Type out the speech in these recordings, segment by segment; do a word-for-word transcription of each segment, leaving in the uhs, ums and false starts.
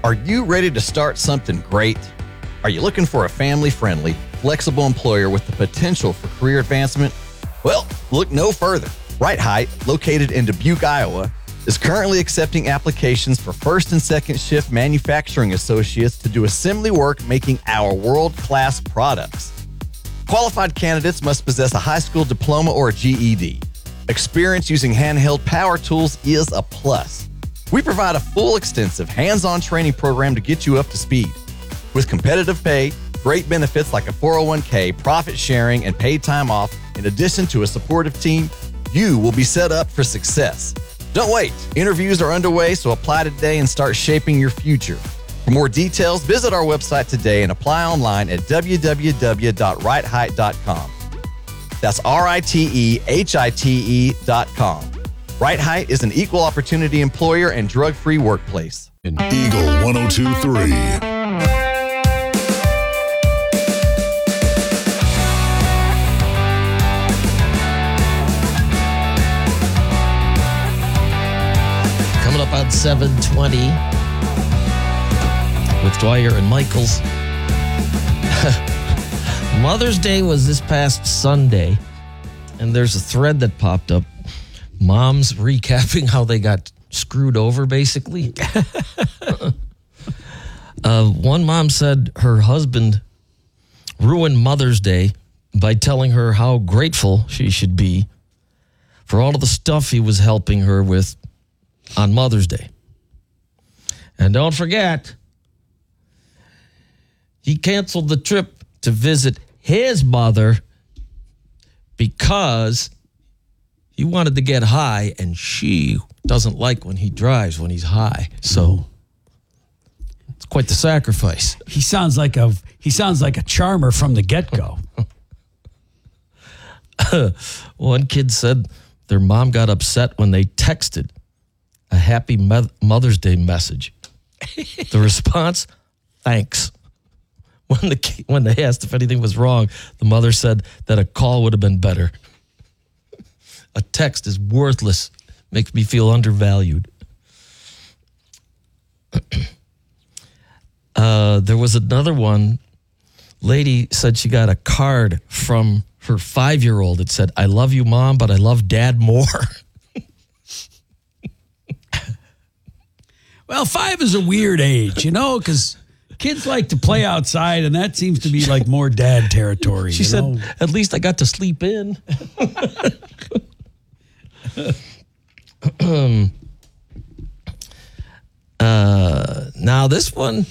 Are you ready to start something great? Are you looking for a family-friendly, flexible employer with the potential for career advancement? Well, look no further. Right Height, located in Dubuque, Iowa, is currently accepting applications for first and second shift manufacturing associates to do assembly work making our world-class products. Qualified candidates must possess a high school diploma or a G E D. Experience using handheld power tools is a plus. We provide a full, extensive, hands-on training program to get you up to speed. With competitive pay, great benefits like a four oh one k, profit sharing, and paid time off, in addition to a supportive team, you will be set up for success. Don't wait. Interviews are underway, so apply today and start shaping your future. For more details, visit our website today and apply online at w w w dot right height dot com. That's R I T E H I T E dot com. Right Height is an equal opportunity employer and drug-free workplace. Eagle one oh two point three. Up on seven twenty with Dwyer and Michaels. Mother's Day was this past Sunday, and there's a thread that popped up. Moms recapping how they got screwed over, basically. uh, one mom said her husband ruined Mother's Day by telling her how grateful she should be for all of the stuff he was helping her with on Mother's Day. And don't forget, he canceled the trip to visit his mother because he wanted to get high, and she doesn't like when he drives when he's high. So it's quite the sacrifice. He sounds like a he sounds like a charmer from the get-go. One kid said their mom got upset when they texted a happy Mother's Day message. The response, thanks. When the when they asked if anything was wrong, the mother said that a call would have been better. A text is worthless. Makes me feel undervalued. uh, there was another one. Lady said she got a card from her five-year-old. It said, I love you, Mom, but I love Dad more. Well, five is a weird age, you know, because kids like to play outside, and that seems to be like more dad territory. She you said, know? At least I got to sleep in. uh, now, this one,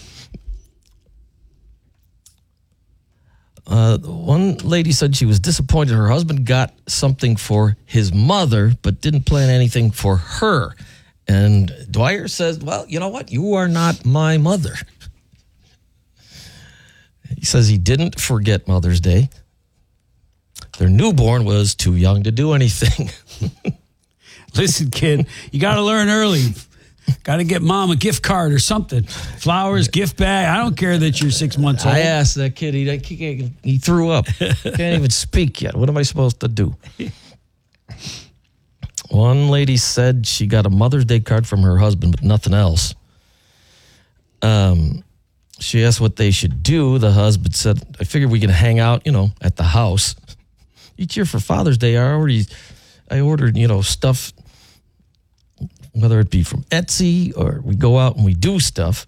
uh, one lady said she was disappointed her husband got something for his mother, but didn't plan anything for her. And Dwyer says, well, you know what? You are not my mother. He says he didn't forget Mother's Day. Their newborn was too young to do anything. Listen, kid, you got to learn early. Got to get Mom a gift card or something. Flowers, gift bag. I don't care that you're six months old. I asked that kid. He, he, he threw up. Can't even speak yet. What am I supposed to do? One lady said she got a Mother's Day card from her husband, but nothing else. Um, she asked what they should do. The husband said, I figured we can hang out, you know, at the house. Each year for Father's Day, I already, I ordered, you know, stuff, whether it be from Etsy or we go out and we do stuff.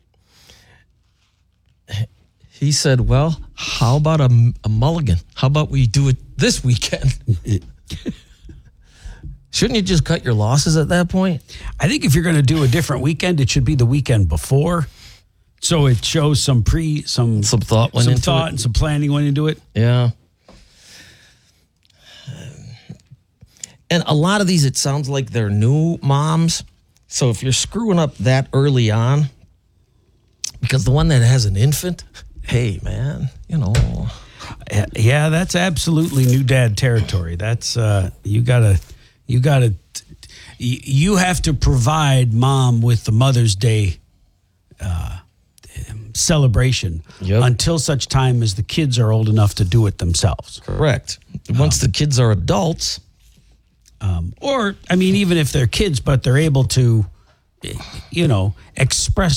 He said, well, how about a, a mulligan? How about we do it this weekend? Shouldn't you just cut your losses at that point? I think if you're going to do a different weekend, it should be the weekend before, so it shows some pre, some some thought, went some into thought, it. and some planning went into it. Yeah. And a lot of these, it sounds like they're new moms. So if you're screwing up that early on, because the one that has an infant, hey man, you know. Yeah, that's absolutely new dad territory. That's uh, you gotta. You got to, you have to provide Mom with the Mother's Day uh, celebration yep. until such time as the kids are old enough to do it themselves. Correct. Once um, the kids are adults. Um, or, I mean, even if they're kids, but they're able to, you know, express